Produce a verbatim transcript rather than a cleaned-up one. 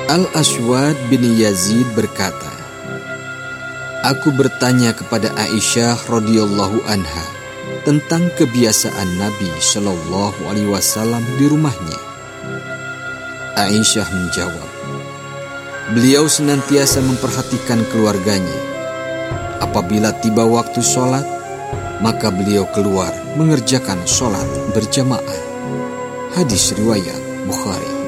Al-Aswad bin Yazid berkata, "Aku bertanya kepada Aisyah radhiyallahu anha tentang kebiasaan Nabi Shallallahu alaihi wasallam di rumahnya." Aisyah menjawab, "Beliau senantiasa memperhatikan keluarganya. Apabila tiba waktu sholat, maka beliau keluar mengerjakan sholat berjamaah." Hadis riwayat Bukhari.